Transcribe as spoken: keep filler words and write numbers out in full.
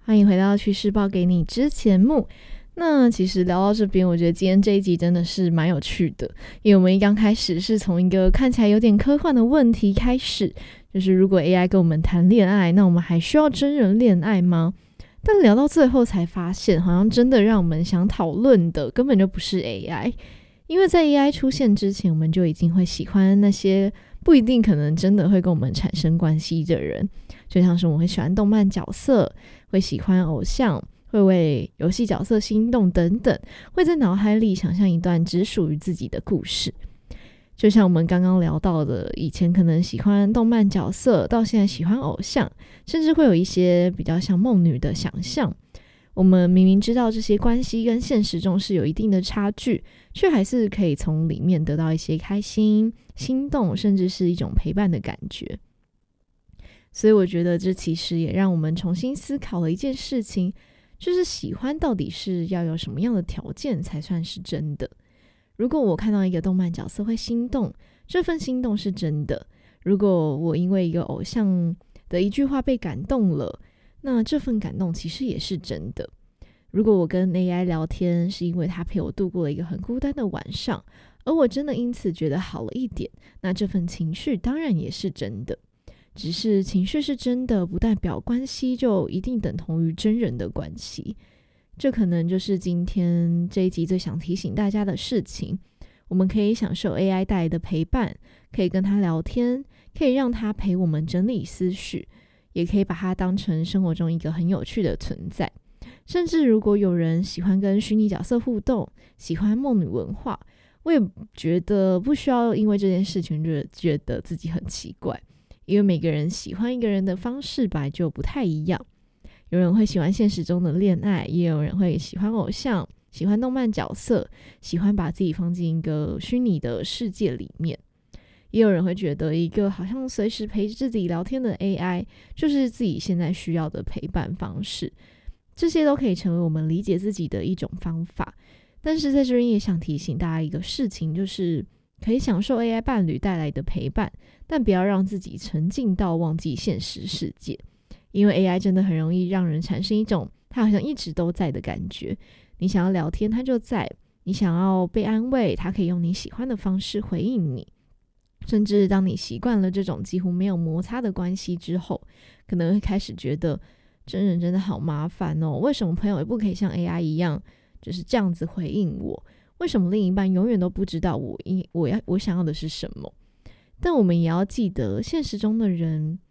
欢迎回到趋势报给你之前目。那其实聊到这边，我觉得今天这一集真的是蛮有趣的，因为我们一刚开始是从一个看起来有点科幻的问题开始，就是如果 A I 跟我们谈恋爱，那我们还需要真人恋爱吗？但聊到最后才发现，好像真的让我们想讨论的根本就不是 A I， 因为在 A I 出现之前，我们就已经会喜欢那些不一定可能真的会跟我们产生关系的人，就像是我们会喜欢动漫角色，会喜欢偶像，会为游戏角色心动等等，会在脑海里想象一段只属于自己的故事。就像我们刚刚聊到的，以前可能喜欢动漫角色，到现在喜欢偶像，甚至会有一些比较像梦女的想象。我们明明知道这些关系跟现实中是有一定的差距，却还是可以从里面得到一些开心、心动，甚至是一种陪伴的感觉。所以我觉得这其实也让我们重新思考了一件事情，就是喜欢到底是要有什么样的条件才算是真的。如果我看到一个动漫角色会心动，这份心动是真的；如果我因为一个偶像的一句话被感动了，那这份感动其实也是真的。如果我跟 A I 聊天是因为他陪我度过了一个很孤单的晚上，而我真的因此觉得好了一点，那这份情绪当然也是真的。只是情绪是真的，不代表关系就一定等同于真人的关系。这可能就是今天这一集最想提醒大家的事情。我们可以享受 A I 带来的陪伴，可以跟他聊天，可以让他陪我们整理思绪，也可以把它当成生活中一个很有趣的存在。甚至如果有人喜欢跟虚拟角色互动，喜欢梦女文化，我也觉得不需要因为这件事情就觉得自己很奇怪，因为每个人喜欢一个人的方式本来就不太一样。有人会喜欢现实中的恋爱，也有人会喜欢偶像，喜欢动漫角色，喜欢把自己放进一个虚拟的世界里面。也有人会觉得一个好像随时陪自己聊天的 A I 就是自己现在需要的陪伴方式。这些都可以成为我们理解自己的一种方法。但是在这边也想提醒大家一个事情，就是可以享受 A I 伴侣带来的陪伴，但不要让自己沉浸到忘记现实世界。因为 A I 真的很容易让人产生一种它好像一直都在的感觉，你想要聊天它就在，你想要被安慰它可以用你喜欢的方式回应你。甚至当你习惯了这种几乎没有摩擦的关系之后，可能会开始觉得真人真的好麻烦哦，为什么朋友也不可以像 A I 一样就是这样子回应我？为什么另一半永远都不知道我我要我想要的是什么？但我们也要记得，现实中的人